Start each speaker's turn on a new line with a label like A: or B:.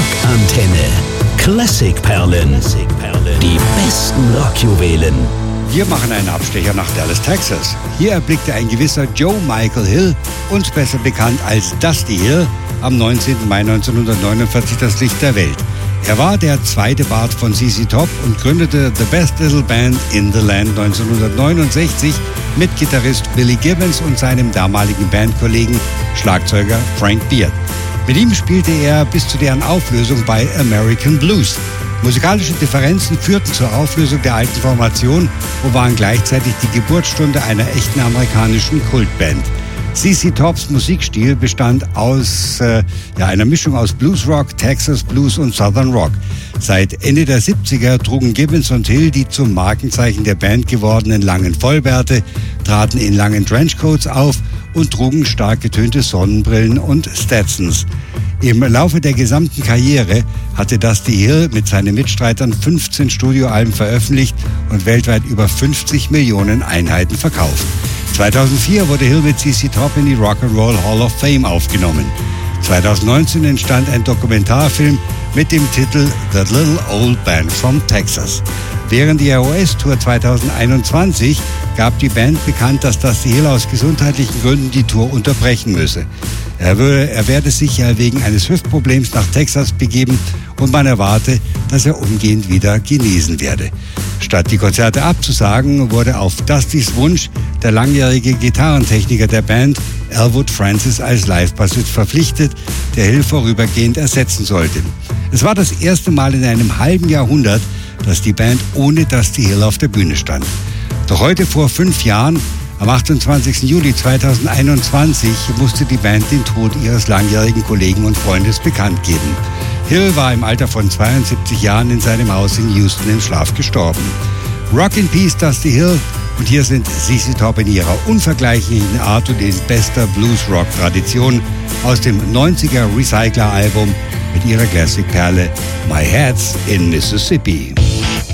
A: Rockantenne. Klassikperlen. Die besten Rockjuwelen.
B: Wir machen einen Abstecher nach Dallas, Texas. Hier erblickte ein gewisser Joe Michael Hill, uns besser bekannt als Dusty Hill, am 19. Mai 1949 das Licht der Welt. Er war der zweite Bart von ZZ Top und gründete The Best Little Band in the Land 1969 mit Gitarrist Billy Gibbons und seinem damaligen Bandkollegen Schlagzeuger Frank Beard. Mit ihm spielte er bis zu deren Auflösung bei American Blues. Musikalische Differenzen führten zur Auflösung der alten Formation und waren gleichzeitig die Geburtsstunde einer echten amerikanischen Kultband. ZZ Tops Musikstil bestand aus einer Mischung aus Bluesrock, Texas Blues und Southern Rock. Seit Ende der 70er trugen Gibbons und Hill die zum Markenzeichen der Band gewordenen langen Vollbärte, traten in langen Trenchcoats auf und trugen stark getönte Sonnenbrillen und Stetsons. Im Laufe der gesamten Karriere hatte Dusty Hill mit seinen Mitstreitern 15 Studioalben veröffentlicht und weltweit über 50 Millionen Einheiten verkauft. 2004 wurde Hill mit ZZ Top in die Rock'n'Roll Hall of Fame aufgenommen. 2019 entstand ein Dokumentarfilm mit dem Titel The Little Old Band from Texas. Während der US-Tour 2021 gab die Band bekannt, dass Dusty Hill aus gesundheitlichen Gründen die Tour unterbrechen müsse. Er werde sich ja wegen eines Hüftproblems nach Texas begeben und man erwarte, dass er umgehend wieder genesen werde. Statt die Konzerte abzusagen, wurde auf Dustys Wunsch der langjährige Gitarrentechniker der Band, Elwood Francis, als Live-Bassist verpflichtet, der Hill vorübergehend ersetzen sollte. Es war das erste Mal in einem halben Jahrhundert, dass die Band ohne Dusty Hill auf der Bühne stand. Doch heute vor 5 Jahren, am 28. Juli 2021, musste die Band den Tod ihres langjährigen Kollegen und Freundes bekannt geben. Hill war im Alter von 72 Jahren in seinem Haus in Houston im Schlaf gestorben. Rock in Peace, Dusty Hill. Und hier sind ZZ Top in ihrer unvergleichlichen Art und in bester Blues-Rock-Tradition aus dem 90er Recycler-Album mit ihrer Classic-Perle My Head's in Mississippi.